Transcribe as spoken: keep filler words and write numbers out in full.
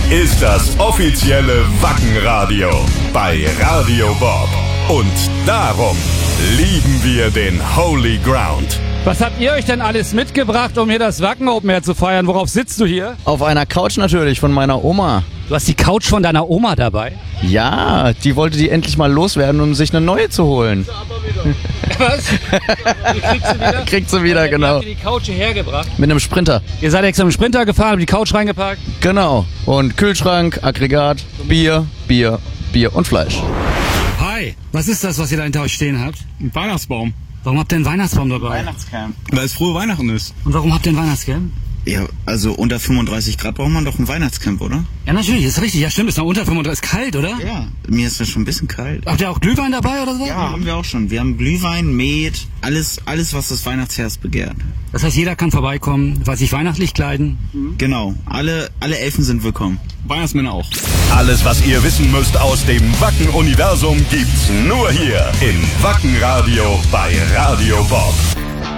ist das offizielle Wackenradio bei Radio Bob. Und darum lieben wir den Holy Ground. Was habt ihr euch denn alles mitgebracht, um hier das Wacken Open Air zu feiern? Worauf sitzt du hier? Auf einer Couch natürlich von meiner Oma. Du hast die Couch von deiner Oma dabei? Ja, die wollte die endlich mal loswerden, um sich eine neue zu holen. Was? Die kriegst du wieder? Kriegt sie wieder, ja, genau. Habt ihr die Couch hierher gebracht? Mit einem Sprinter. Ihr seid extra mit dem Sprinter gefahren, habt die Couch reingepackt? Genau. Und Kühlschrank, Aggregat, Bier, Bier, Bier und Fleisch. Hi, was ist das, was ihr da hinter euch stehen habt? Ein Weihnachtsbaum. Warum habt ihr einen Weihnachtsbaum dabei? Weihnachtscamp. Weil es frohe Weihnachten ist. Und warum habt ihr einen Weihnachtscamp? Ja, also unter fünfunddreißig Grad braucht man doch ein Weihnachtscamp, oder? Ja, natürlich, ist richtig. Ja, stimmt, ist noch unter fünfunddreißig. Ist kalt, oder? Ja, mir ist das schon ein bisschen kalt. Habt ihr auch Glühwein dabei oder so? Ja, haben wir auch schon. Wir haben Glühwein, Met, alles, alles, was das Weihnachtsherz begehrt. Das heißt, jeder kann vorbeikommen, weil sich weihnachtlich kleiden. Genau, alle, alle Elfen sind willkommen. Weihnachtsmänner auch. Alles, was ihr wissen müsst aus dem Wacken-Universum, gibt's nur hier im Wackenradio bei Radio Bob.